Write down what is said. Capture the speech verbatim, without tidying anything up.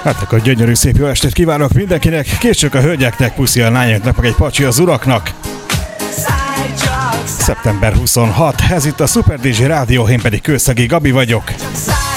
Hát akkor gyönyörű szép jó estét kívánok mindenkinek, készsök a hölgyeknek, puszi a lányoknak, meg egy pacsi az uraknak. szeptember huszonhatodika, ez itt a Super dé dzsé Rádió, én pedig Kőszegi Gabi vagyok.